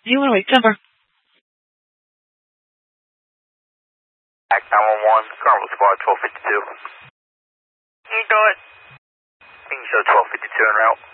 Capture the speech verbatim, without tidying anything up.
You want to wait, jumper. Act nine one one, Carnival Squad twelve fifty-two. You do it. You can show twelve fifty-two en route.